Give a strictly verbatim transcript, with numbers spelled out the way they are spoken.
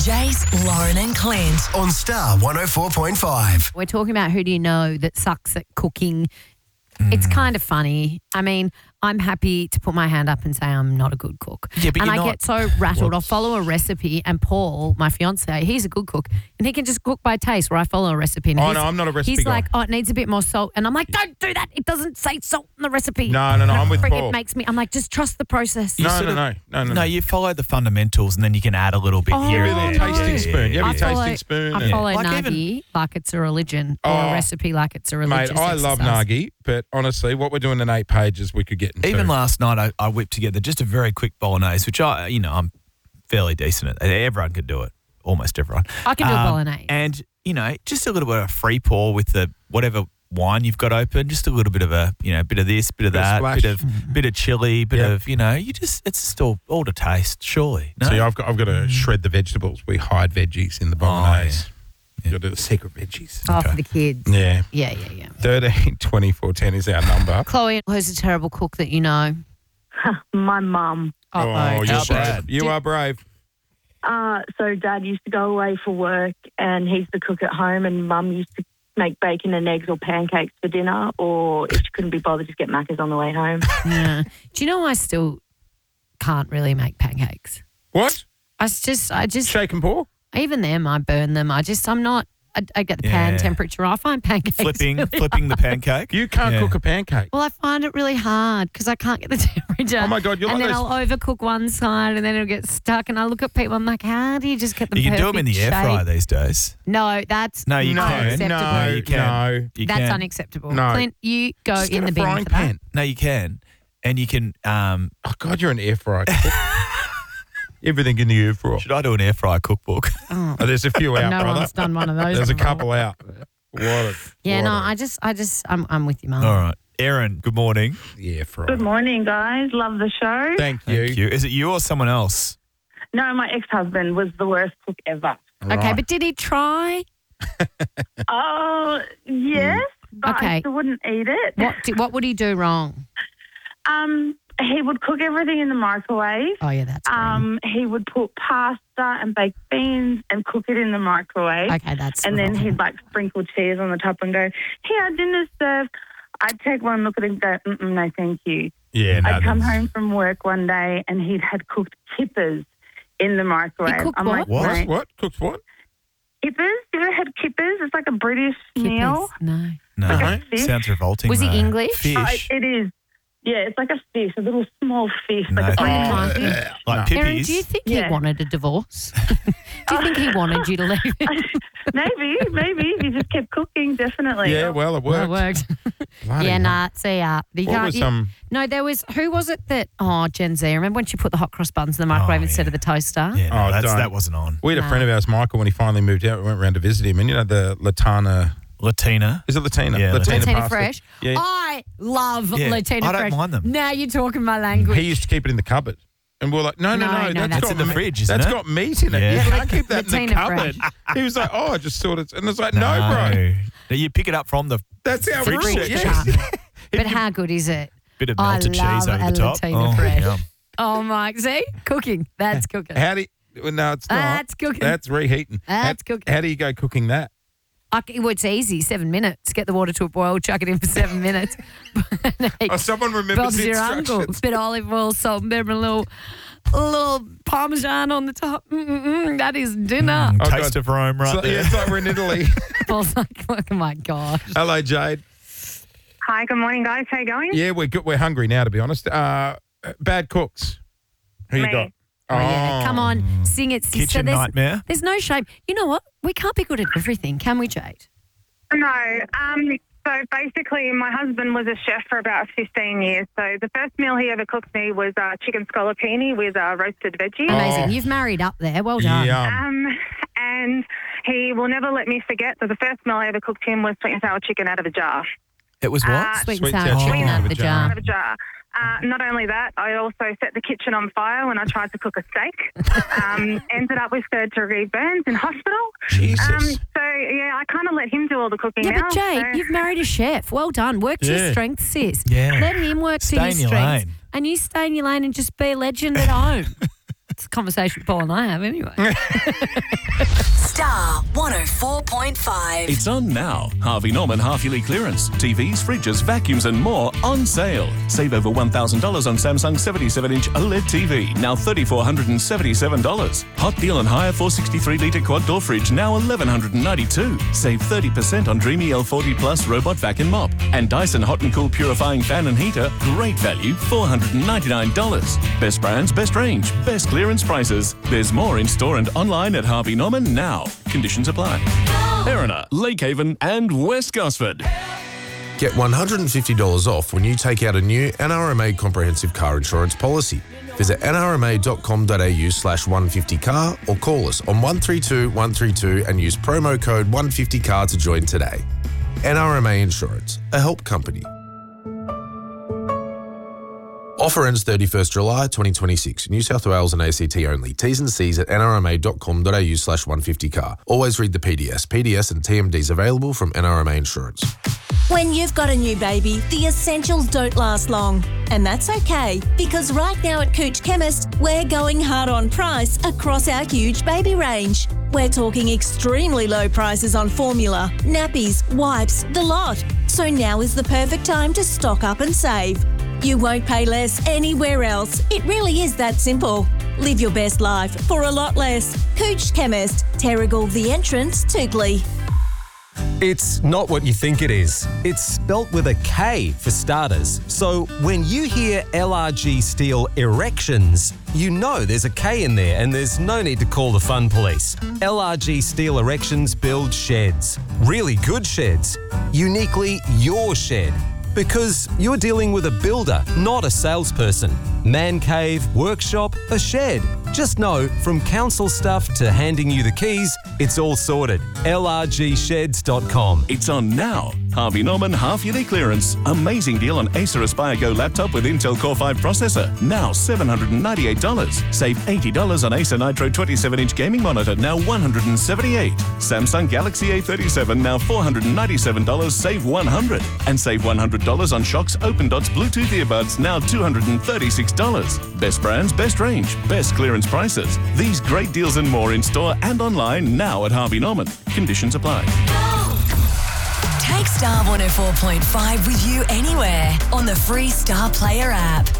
Jace, Lauren and Clint on Star one oh four point five. We're talking about who do you know that sucks at cooking. Mm. It's kind of funny. I mean, I'm happy to put my hand up and say I'm not a good cook. Yeah, but and you're I not. get so rattled. I'll follow a recipe and Paul, my fiance, he's a good cook and he can just cook by taste where I follow a recipe. And Oh, he's, no, I'm not a recipe He's guy. like, oh, it needs a bit more salt. And I'm like, don't do that. It doesn't say salt in the recipe. No, no, no, I'm with Freaking Paul. makes me, I'm like, just trust the process. You No, sort no, of- no, no, no, No, no. you follow the fundamentals and then you can add a little bit Oh, here Give and me there. the tasting Yeah, spoon. yeah, Give me yeah. a follow, tasting spoon. I and- follow Like Nagi even- like it's a religion or Oh, a recipe like it's a religious Mate, I love exercise. Nagi, but honestly, what we're doing in eight pages, we could get into. Even last night, I, I whipped together just a very quick bolognese, which I, you know, I'm fairly decent at. Everyone could do it, almost everyone. I can do a Um, bolognese. And, you know, just a little bit of free pour with the whatever wine you've got open, just a little bit of a, you know, bit of this, bit of Bit of that, splash. bit of bit of chili, bit Yep. of, you know, you just, it's just all, all to taste, surely. No? See, I've got, I've got to shred the vegetables. We hide veggies in the bolognese. You've got to do the secret veggies. Oh, okay. for the kids. Yeah. Yeah, yeah, yeah. thirteen twenty-four ten is our number. Chloe, who's a terrible cook that you know? My mum. Uh-oh. Oh, you're How brave. bad? You are brave. Uh, so Dad used to go away for work and he's the cook at home, and Mum used to make bacon and eggs or pancakes for dinner, or if she couldn't be bothered, just get Macca's on the way home. Yeah. Do you know I still can't really make pancakes? What? I s- just, I just, Shake and pour? even them, I burn them. I just, I'm not, I, I get the pan Yeah. temperature. I find pancakes Flipping, really flipping the pancake. You can't Yeah. cook a pancake. Well, I find it really hard because I can't get the temperature. Oh, my God, you're And like then those- I'll overcook one side and then it'll get stuck. And I look at people, I'm like, how do you just get the You can do perfect them in the air shape? fryer these days. No, that's No, you no, can. unacceptable. no, you can. no. You That's can. unacceptable. No. Clint, you go Just in get the a bin frying for that. pan. No, you can. And you can, um, Oh, God, you're an air fryer cook. Everything in the air fryer. should I do an air fryer cookbook? Oh. Oh, there's a few out, no brother. one's done one of those. There's a before. couple out. What a, Yeah, what no, a- I just, I just, I'm, I'm with you, Mum. All right. Erin, good morning. Yeah, fryer. Good morning, guys. Love the show. Thank you. Thank you. Is it you or someone else? No, my ex-husband was the worst cook ever. Okay, Right. but did he try? Oh, yes, but Okay. I still wouldn't eat it. What, did, what would he do wrong? Um, he would cook everything in the microwave. Oh, yeah, that's Um, he would put pasta and baked beans and cook it in the microwave. green. Okay, that's And then wrong. he'd like sprinkle cheese on the top and go, here, dinner's served. I'd take one look at it and go, Mm-mm, no, thank you. Yeah, no. I'd come that's- home from work one day and he'd had cooked kippers in the microwave. cooked I'm what? like, What? "Mate, What? Cooked what? kippers? You ever had kippers? It's like a British Kippers. meal. No. No. Okay. Fish. Sounds revolting. Was he though. English? Fish. Oh, it, it is. Yeah, it's like a fish, a little small fish. No, Like a thank Oh, you. my. Like No. pippies. Erin, do you think Yeah. he wanted a divorce? do you think he wanted you to leave him? maybe, maybe. If you just kept cooking, definitely. Yeah, well, it Well, worked. it worked. Bloody yeah, hell. nah, see ya. You What can't- was you- some? No, there was, who was it that, oh, Gen Z, remember when she put the hot cross buns in the microwave Oh, instead yeah. of the toaster? Yeah, no, Oh, that's, don't. that wasn't on. We had a No. friend of ours, Michael, when he finally moved out, we went around to visit him, and you know the Latana. Latina. Is it Latina? Yeah, Latina pasta. Fresh. Yeah. I love Yeah, Latina I don't Fresh. mind them. Now you're talking my language. He used to keep it in the cupboard. And we're like, no, no, No, no, no, that's, that's got in the me- fridge, isn't That's it? got meat in it. Yeah. You can't keep that in the Latina cupboard. He was like, oh, I just thought it's, and it's like, no, bro, No, you pick it up from the that's how we Fridge do it. check. Yeah. But how good is it? bit of I melted cheese love over a the top. Latina oh, Fresh. yum. Oh, Mike, see? Cooking. That's cooking. How do you, well, no, it's not. That's cooking. That's reheating. That's how, cooking. How do you go cooking that? I c well, it's easy. Seven minutes. Get the water to a boil, chuck it in for seven minutes. Oh, someone remembers Bob's the your uncle. instructions. Bit of olive oil, salt and pepper, and a little, a little parmesan on the top. Mm-mm-mm, that is dinner. Mm, Oh, taste God. of Rome right So, there. yeah, it's like we're in Italy. Paul's like, oh my God. Hello, Jade. Hi, good morning, guys. How you going? Yeah, we're good. We're hungry now, to be honest. Uh, bad cooks. Who you Me. got? Oh, yeah. Come on, sing it, sister. Kitchen there's, nightmare. There's no shame. You know what? We can't be good at everything, can we, Jade? No. Um, so basically, my husband was a chef for about fifteen years. So the first meal he ever cooked me was uh, chicken scallopini with uh, roasted veggies. Amazing. Oh. You've married up there. Well done. Yum. Um, and he will never let me forget that the first meal I ever cooked him was sweet and sour chicken out of a jar. It was what? Uh, Sweet, Sweet and and sour sour chicken chicken out of the jar. Out of a jar. Uh, not only that, I also set the kitchen on fire when I tried to cook a steak. Um, ended up with third degree burns in hospital. Jesus. Um, so, yeah, I kind of let him do all the cooking Yeah, now. but Jade, so- you've married a chef. Well done. Work to your Yeah. strengths, sis. Yeah. Let him work Stay to in his your strengths. lane. And you stay in your lane and just be a legend at home. It's a conversation Paul and I have anyway. Star one oh four point five. It's on now. Harvey Norman half-yearly clearance. T Vs, fridges, vacuums and more on sale. Save over one thousand dollars on Samsung seventy-seven inch OLED T V, now three thousand four hundred seventy-seven dollars. Hot deal on higher four hundred sixty-three litre quad door fridge, now one thousand one hundred ninety-two dollars. Save thirty percent on Dreamy L forty Plus robot vac and mop. And Dyson Hot and Cool purifying fan and heater, great value, four hundred ninety-nine dollars. Best brands, best range, best clearance prices. There's more in store and online at Harvey Norman now. Conditions apply. Erina, Lake Haven and West Gosford. Get one hundred fifty dollars off when you take out a new N R M A comprehensive car insurance policy. Visit n r m a dot com dot a u slash one fifty car or call us on one three two one three two and use promo code one fifty car to join today. N R M A Insurance, a help company. Offer ends thirty-first July twenty twenty-six. New South Wales and A C T only. T's and C's at n r m a dot com dot a u slash one fifty car. Always read the P D S. P D S and T M Ds available from N R M A Insurance. When you've got a new baby, the essentials don't last long. And that's okay, because right now at Cooch Chemist, we're going hard on price across our huge baby range. We're talking extremely low prices on formula, nappies, wipes, the lot. So now is the perfect time to stock up and save. You won't pay less anywhere else. It really is that simple. Live your best life for a lot less. Cooch Chemist, Terrigal The Entrance, Tookley. It's not what you think it is. It's spelt with a K for starters. So when you hear L R G Steel Erections, you know there's a K in there and there's no need to call the fun police. L R G Steel Erections build sheds. Really good sheds. Uniquely your shed. Because you're dealing with a builder, not a salesperson. Man cave, workshop, a shed. Just know, from council stuff to handing you the keys, it's all sorted. L R G sheds dot com. It's on now. Harvey Norman half-yearly clearance. Amazing deal on Acer Aspire Go laptop with Intel Core five processor. Now seven hundred ninety-eight dollars. Save eighty dollars on Acer Nitro twenty-seven inch gaming monitor. Now one hundred seventy-eight dollars. Samsung Galaxy A thirty-seven. Now four hundred ninety-seven dollars. Save one hundred dollars. And save one hundred dollars on Shox Open Dots Bluetooth earbuds. Now two hundred thirty-six dollars. Best brands, best range, best clearance prices. These great deals and more in store and online now at Harvey Norman. Conditions apply. Take Star one oh four point five with you anywhere on the free Star Player app.